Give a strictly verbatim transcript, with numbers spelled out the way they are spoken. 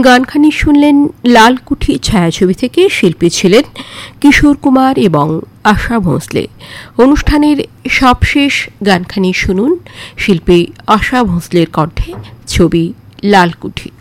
গানখানি শুনলেন লালকুঠি ছায়াছবি থেকে। শিল্পী ছিলেন কিশোর কুমার এবং আশা ভোঁসলে। অনুষ্ঠানের সবশেষ গানখানি শুনুন শিল্পী আশা ভোঁসলের কণ্ঠে, ছবি লালকুঠি।